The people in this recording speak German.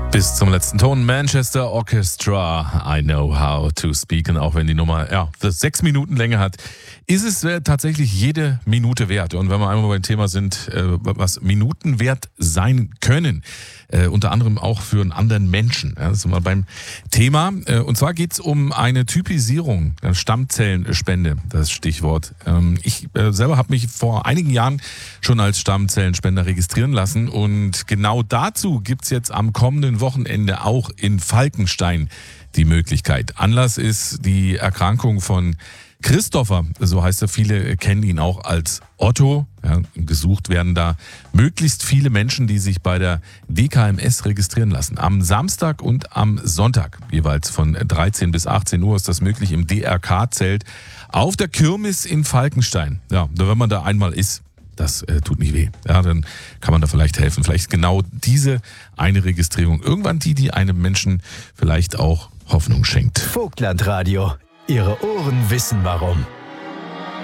Bis zum letzten Ton. Manchester Orchestra, I Know How to Speak. Und auch wenn die Nummer 6 Minuten Länge hat, ist es tatsächlich jede Minute wert. Und wenn wir einmal beim Thema sind, was Minuten wert sein können, unter anderem auch für einen anderen Menschen. Ja, das sind wir beim Thema. Und zwar geht es um eine Typisierung, Stammzellenspende, das Stichwort. Ich selber habe mich vor einigen Jahren schon als Stammzellenspender registrieren lassen. Und genau dazu gibt es jetzt am kommenden Wochenende auch in Falkenstein die Möglichkeit. Anlass ist die Erkrankung von Christopher, so heißt er, viele kennen ihn auch als Otto. Ja, gesucht werden da möglichst viele Menschen, die sich bei der DKMS registrieren lassen. Am Samstag und am Sonntag, jeweils von 13 bis 18 Uhr, ist das möglich im DRK-Zelt auf der Kirmes in Falkenstein. Ja, wenn man da einmal ist, das tut nicht weh. Ja, dann kann man da vielleicht helfen. Vielleicht genau diese eine Registrierung. Irgendwann die einem Menschen vielleicht auch Hoffnung schenkt. Vogtlandradio. Ihre Ohren wissen warum.